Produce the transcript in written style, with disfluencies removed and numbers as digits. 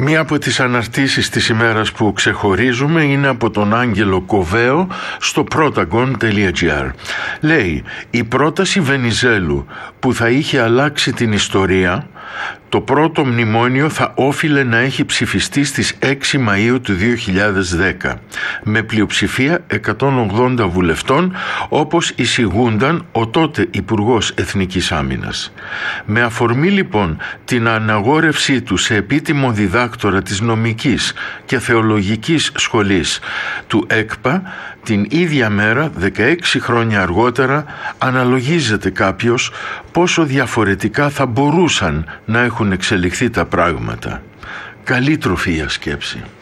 Μία από τις αναρτήσεις της ημέρας που ξεχωρίζουμε είναι από τον Άγγελο Κοβέο στο protagon.gr. Λέει: η πρόταση Βενιζέλου που θα είχε αλλάξει την ιστορία, το πρώτο μνημόνιο θα όφιλε να έχει ψηφιστεί στις 6 Μαΐου του 2010 με πλειοψηφία 180 βουλευτών, όπως εισηγούνταν ο τότε Υπουργός Εθνικής Άμυνας. Με αφορμή λοιπόν την αναγόρευσή του σε επίτιμο διδάκτορα της νομικής και θεολογικής σχολής του ΕΚΠΑ, την ίδια μέρα, 16 χρόνια αργότερα, αναλογίζεται κάποιος πόσο διαφορετικά θα μπορούσαν να έχουν εξελιχθεί τα πράγματα. Καλή τροφή για σκέψη.